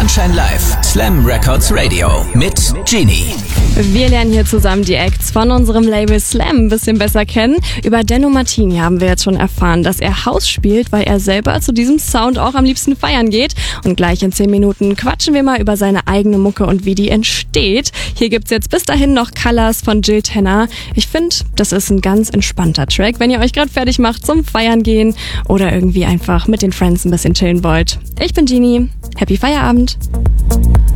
Sunshine Live, Slam Records Radio mit Genie. Wir lernen hier zusammen die Acts von unserem Label Slam ein bisschen besser kennen. Über Denno Martini haben wir jetzt schon erfahren, dass er House spielt, weil er selber zu diesem Sound auch am liebsten feiern geht. Und gleich in 10 Minuten quatschen wir mal über seine eigene Mucke und wie die entsteht. Hier gibt's jetzt bis dahin noch Colors von Jill Tenner. Ich finde, das ist ein ganz entspannter Track, wenn ihr euch gerade fertig macht zum Feiern gehen oder irgendwie einfach mit den Friends ein bisschen chillen wollt. Ich bin Genie. Happy Feierabend.